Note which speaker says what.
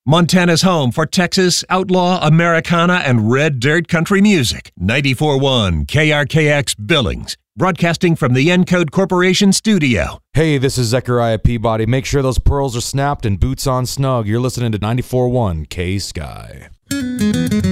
Speaker 1: Montana's home for Texas, outlaw, Americana, and red dirt country music. 94.1 KRKX Billings. Broadcasting from the Encode Corporation studio.
Speaker 2: Hey, this is Zechariah Peabody. Make sure those pearls are snapped and boots on snug. You're listening to 94.1 K-Sky.